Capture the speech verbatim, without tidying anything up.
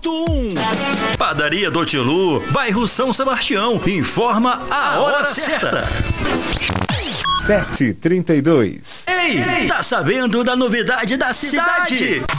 oito um. Padaria do Tilu, bairro São Sebastião, informa a hora certa. sete e trinta e dois. Ei, tá sabendo da novidade da cidade?